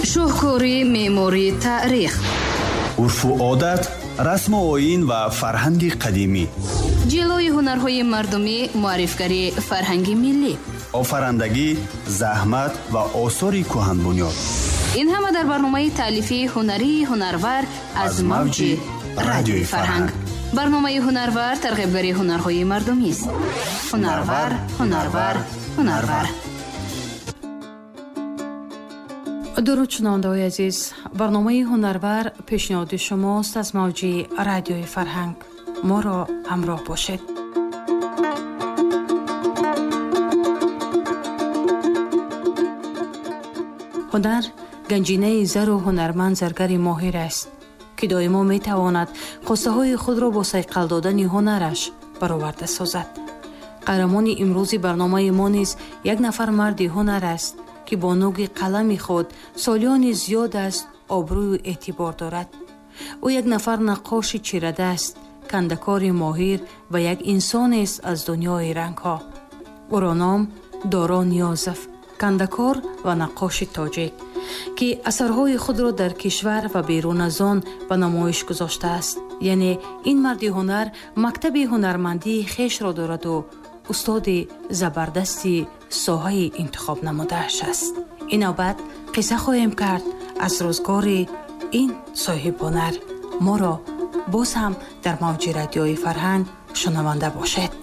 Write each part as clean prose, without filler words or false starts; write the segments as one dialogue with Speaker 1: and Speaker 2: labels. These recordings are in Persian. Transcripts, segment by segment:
Speaker 1: шоҳкори меъмории таърих,
Speaker 2: урфу одат, расму оин ва фарҳанги қадимӣ,
Speaker 1: ҷилои ҳунарҳои мардумӣ, муаррифгарии фарҳанги миллӣ,
Speaker 2: офарандагӣ, заҳмат ва осори кӯҳанбунёд.
Speaker 1: ин ҳама дар барномаи таълифи ҳунарии ҳунарвар аз мавҷи радиои фарҳанг. барномаи ҳунарвар тарғибгари ҳунарҳои мардумист. ҳунарвар, ҳунарвар, ҳунарвар.
Speaker 3: дуруд шунавандаҳои азиз, барномаи ҳунарвар пешниҳоди шумост аз мавҷи радиои фарҳанг. моро ҳамроҳ бошед. ҳунар ганҷинаи зару ҳунарманд заргари моҳир аст, ки доимо метавонад хостаҳои худро бо сайқал додани ҳунараш бароварда созад. қаҳрамони имрӯзи барномаи мо низ як нафар марди ҳунар аст, ки бо нӯги қалами худ солиёни зиёд аст обрӯю эътибор дорад. ӯ як нафар наққоши чирада аст, кандакори моҳир ва як инсонест аз дунёи рангҳо. ӯро ном Доро Ниёзов, кандакор ва наққоши тоҷик, ки асарҳои худро дар кишвар ва берун аз он ба намоиш гузоштааст. яъне ин марди ҳунар мактаби ҳунармандии хешро дораду устоди забардасти соҳаи интихоб намудааш аст. ин навбат қисса хоҳем кард аз рӯзгори ин соҳибҳунар. моро боз ҳам дар мавҷи радиои фарҳанг шунаванда бошед.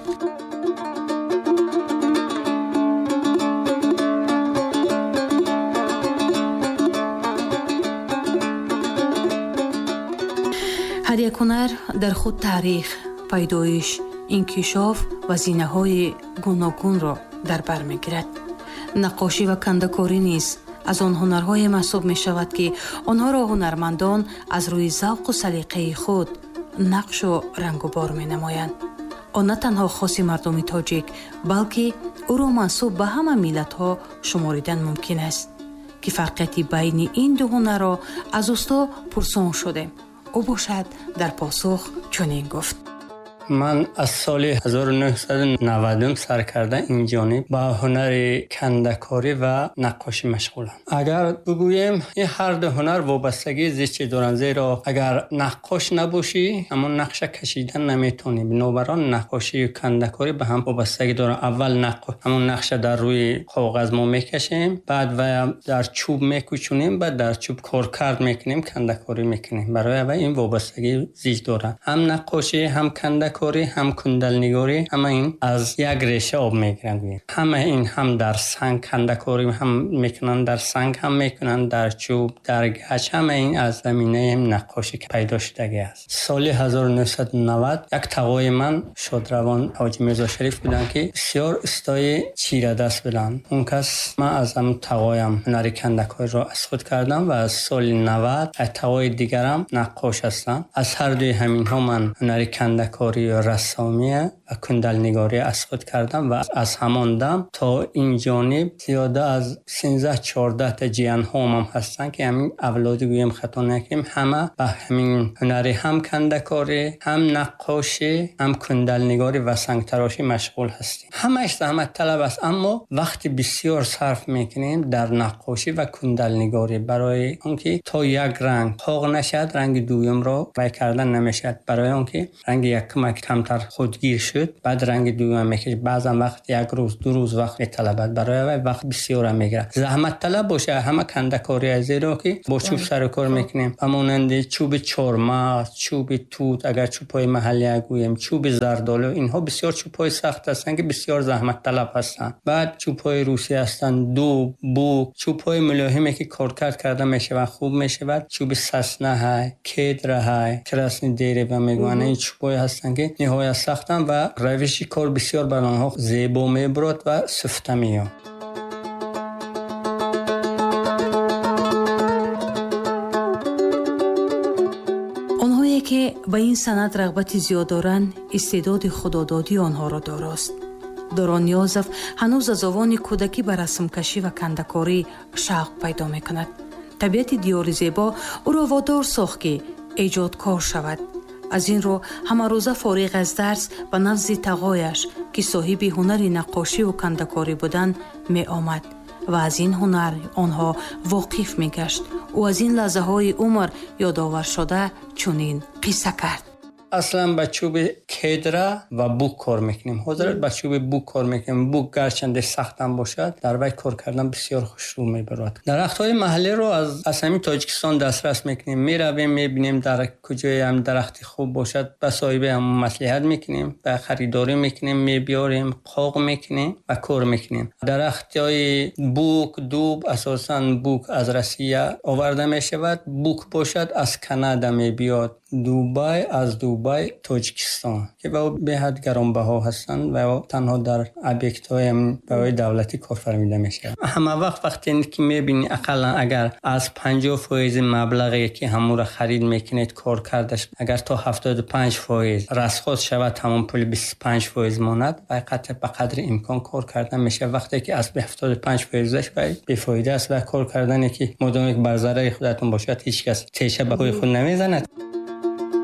Speaker 3: ҳар як ҳунар дар худ таърих, пайдоиш, инкишоф ва зинаҳои гуногунро дар бар мегирад. наққошӣ ва кандакорӣ низ аз он ҳунарҳое маҳсуб мешавад, ки онҳоро ҳунармандон аз рӯи завқу салиқаи худ нақшу рангубор менамоянд. он на танҳо хоси мардуми тоҷик, балки ӯро мансуб ба ҳама миллатҳо шуморидан мумкин аст, ки фарқияти байни ин ду ҳунарро аз усто пурсон шудем. ӯ бошад дар посух чунин гуфт:
Speaker 4: من از سال 1990 سر کرده این جانب با هنر کندکاری و نقاشی مشغولم. اگر بگویم این هر دو هنر وابستگی زیستی دارند، زیرا اگر نقاش نباشی همون نقش کشیدن نمیتونی. بنابراین نقاشی و کندکاری به هم وابستگی دارند. اول همون نقش در روی کاغذ ما میکشیم، بعد و در چوب میکوچونیم، بعد در چوب کارکرد میکنیم، کندکاری میکنیم. برای این وابستگی زیست دارند. هم نقاشی هم کندکاری هم کندلنگاری، همه این از یک ریشه آب میگیرند. همه این هم در سنگ کندکاری هم میکنند، در سنگ هم میکنند، در چوب، در گچ. همه این از زمینه نقاشی که پیدا شدگی است. سال 1990 یک تقوی من شادروان حاجی میرزا شریف بودن که بسیار استای چیره دست بودن. اون کس من از هم تقویم هنر کندکاری را از خود کردم و از سال 90 تقوی دیگرم نقاش هستم. از هر دوی همین ها من هنر کندکاری یا رسامی و کندلنگاری از خود کردم و از همان دم تا این جانب زیاده از 13-14 تا جیان هم هستن که همین اولادی گویم خطا نکنیم، همه به همین هنری هم کندکاری، هم نقاشی، هم کندلنگاری و سنگ تراشی مشغول هستیم. همه‌اش زحمت طلب است، اما وقت بسیار صرف میکنیم در نقاشی و کندلنگاری برای اونکه تا یک رنگ پاق نشد، رنگ دوم را وای کردن نمیشد. برای اونکه رنگ یک کمتر خودگیر شد، بعد رنگ دوم میکشه. بعضا وقت یک روز دو روز وقت میطلبد، برای وقت بسیار میگیره. زحمت طلب باشه. همه کندکاری از زیرا که با چوب سر کار میکنیم، همونند چوب چهارمغز، چوب توت، اگر چوبای محلی گویم چوب زردالو، اینها بسیار چوبای سخت هستند که بسیار زحمت طلب هستند. بعد چوبای روسی هستند، دو بو چوبای ملاحمی که کارکرد کرده میشه و خوب میشه. چوب سسنه های، کدر های، کراسنی دیره و میگوانه این چوبای هستند که نهایت سختن و روش کار بسیار بر آنها زیبا میبرد و سفته میاد.
Speaker 3: онҳое ки ба ин санъат рағбати зиёд доранд, истеъдоди худододии онҳоро дорост. Доро Ниёзов ҳанӯз аз овони кӯдакӣ ба расмкашӣ ва кандакорӣ шавқ пайдо мекунад. табиати диёри зебо ӯро водор сохт ки эҷодкор шавад. аз ин рӯ ҳамарӯза фориғ аз дарс ба навзи тағояш, ки соҳиби ҳунари наққошиву кандакорӣ будан, меомад و از این هنر آنها واقف میگشت. او از این لحظه های عمر یادآور شده چنین قصه کرد.
Speaker 4: اصلا با چوب کدره و بوک کار میکنیم. حضرت با چوب بوک کار میکنیم. بوک گرچند سخت هم باشد، در وی کار کردن بسیار خوشرو میبرد. درخت های محلی رو از همین تاجیکستان دسترس میکنیم. میرویم میبینیم در کجای هم درختی خوب باشد، با صاحب هم مصلحت میکنیم، با خریداری میکنیم، میبیاریم، قاق میکنیم و کار میکنیم. درخت های بوک، دوب، اساسا بوک از روسیه آورده میشود. بوک باشد از کانادا میبیاد. دوبای از دوبای تاجیکستان که به حد گرانبها هستند و تنها در ابیکت‌های برای دولتی کار فرمیده میشه. همه وقتی که میبینی اقلا اگر از 50% مبلغی که همون را خرید میکنید کار کردش اگر تا 75% رسخوز شود تمام پول 25% ماند و قطع به قدر امکان کار کردن میشه. وقتی که از 75%ش بیفایده است و کار کردن که مدام یک بر ضرر خودتون باشد هیچ کس تیشه به پای خود نمیزند.